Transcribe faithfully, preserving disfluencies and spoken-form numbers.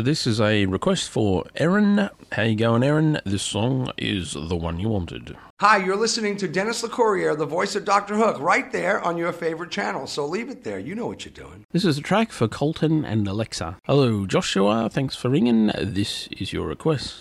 This is a request for Erin. How you going, Erin? This song is the one you wanted. Hi, you're listening to Dennis LeCourrier, the voice of Doctor Hook, right there on your favorite channel. So leave it there. You know what you're doing. This is a track for Colton and Alexa. Hello, Joshua. Thanks for ringing. This is your request.